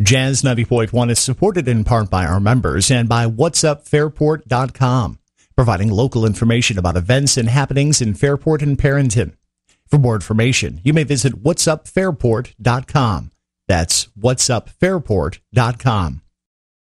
Jazz 90.1 is supported in part by our members and by whatsupfairport.com, providing local information about events and happenings in Fairport and Perrington. For more information, you may visit whatsupfairport.com. That's whatsupfairport.com.